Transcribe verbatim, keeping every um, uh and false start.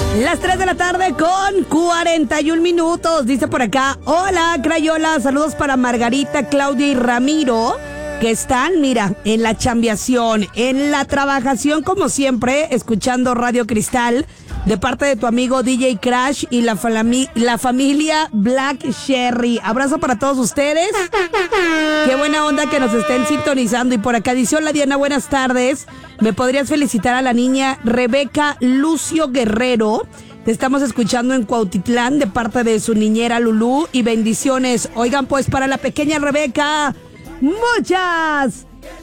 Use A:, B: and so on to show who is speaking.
A: Las tres de la tarde con cuarenta y un minutos. Dice por acá, hola Crayola, saludos para Margarita, Claudia y Ramiro, que están, mira, en la chambeación, en la trabajación como siempre, escuchando Radio Cristal, de parte de tu amigo D J Crash y la, falami- la familia Black Sherry. Abrazo para todos ustedes. Qué buena onda que nos estén sintonizando. Y por acá dice, hola Diana, buenas tardes. ¿Me podrías felicitar a la niña Rebeca Lucio Guerrero? Te estamos escuchando en Cuautitlán de parte de su niñera Lulú y bendiciones. Oigan, pues para la pequeña Rebeca, muchas